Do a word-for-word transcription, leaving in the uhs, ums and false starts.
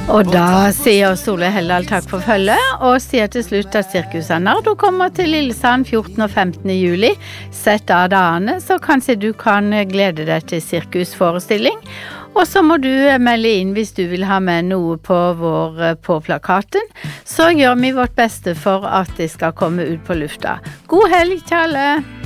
Og da sier Solveig Helldal takk for følget, og sier til slutt at Sirkus Arnardo kommer til Lillesand fjortende og femtende juli. Sett av dagene, så kanskje du kan glede deg til sirkusforestilling. Og så må du melde inn hvis du vil ha med noe på vår på plakaten. Så gjør vi vårt beste for at det skal komme ut på lufta. God helg til alle!